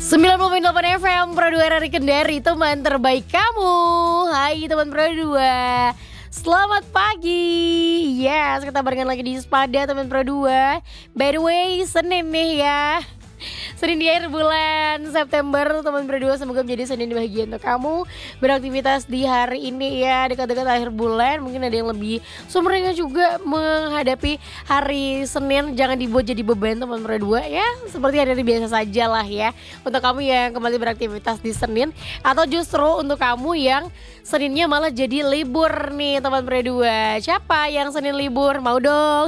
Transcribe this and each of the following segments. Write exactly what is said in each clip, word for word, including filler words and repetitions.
sembilan puluh delapan F M Pro dua R R I Kendari, teman terbaik kamu. Hai teman Pro dua, selamat pagi. Yes, kita barengan lagi di Spada teman Pro dua. By the way, Senin nih ya, Senin di akhir bulan September teman Pro dua. Semoga menjadi Senin bahagia untuk kamu beraktivitas di hari ini ya, dekat-dekat akhir bulan. Mungkin ada yang lebih sumringah juga menghadapi hari Senin. Jangan dibuat jadi beban teman Pro dua ya, seperti hari-hari biasa saja lah ya. Untuk kamu yang kembali beraktivitas di Senin, atau justru untuk kamu yang Seninnya malah jadi libur nih teman Pro dua. Siapa yang Senin libur? Mau dong.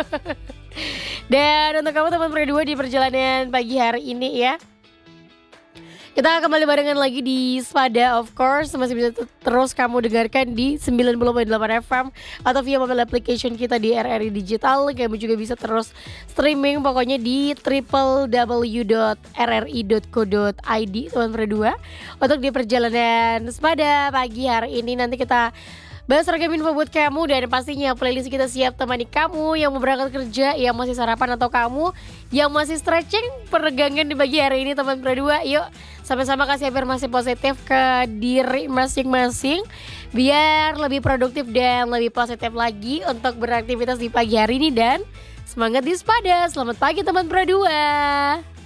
Dan untuk kamu teman Pro dua di perjalanan pagi hari ini ya, kita kembali barengan lagi di Spada, of course. Masih bisa t- terus kamu dengarkan di sembilan puluh delapan F M atau via mobile application kita di R R I Digital. Kamu juga bisa terus streaming pokoknya di w w w dot r r i dot co dot i d teman Pro dua. Untuk di perjalanan Spada pagi hari ini nanti kita bahas ragam info buat kamu, dan pastinya playlist kita siap temani kamu yang mau berangkat kerja, yang masih sarapan, atau kamu yang masih stretching peregangan di pagi hari ini teman Pro dua. Yuk sama-sama kasih afirmasi positif ke diri masing-masing biar lebih produktif dan lebih positif lagi untuk beraktivitas di pagi hari ini. Dan semangat di Spada. Selamat pagi teman Pro dua.